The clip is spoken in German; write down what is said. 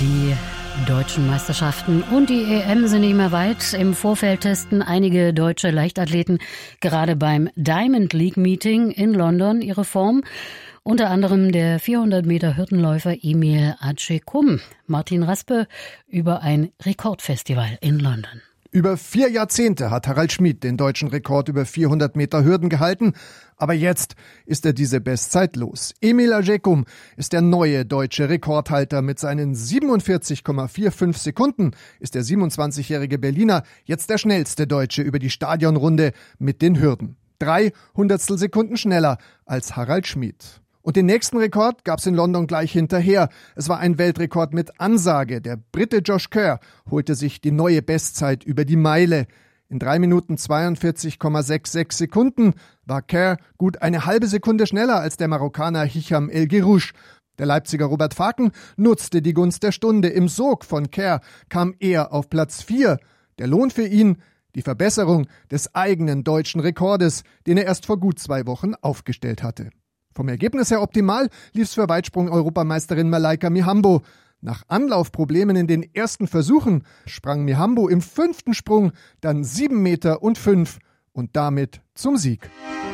Die deutschen Meisterschaften und die EM sind nicht mehr weit. Im Vorfeld testen einige deutsche Leichtathleten gerade beim Diamond League Meeting in London ihre Form. Unter anderem der 400 Meter Hürdenläufer Emil Acecum. Martin Raspe über ein Rekordfestival in London. Über 4 Jahrzehnte hat Harald Schmid den deutschen Rekord über 400 Meter Hürden gehalten. Aber jetzt ist er diese Bestzeit los. Emil Acecum ist der neue deutsche Rekordhalter. Mit seinen 47,45 Sekunden ist der 27-jährige Berliner jetzt der schnellste Deutsche über die Stadionrunde mit den Hürden. 3 Hundertstelsekunden schneller als Harald Schmid. Und den nächsten Rekord gab's in London gleich hinterher. Es war ein Weltrekord mit Ansage. Der Brite Josh Kerr holte sich die neue Bestzeit über die Meile. In 3 Minuten 42,66 Sekunden war Kerr gut eine halbe Sekunde schneller als der Marokkaner Hicham El Guerrouj. Der Leipziger Robert Faken nutzte die Gunst der Stunde. Im Sog von Kerr kam er auf Platz 4. Der Lohn für ihn? Die Verbesserung des eigenen deutschen Rekordes, den er erst vor gut 2 Wochen aufgestellt hatte. Vom Ergebnis her optimal lief's für Weitsprung-Europameisterin Malaika Mihambo. Nach Anlaufproblemen in den ersten Versuchen sprang Mihambo im 5. Sprung dann 7,05 Meter und damit zum Sieg.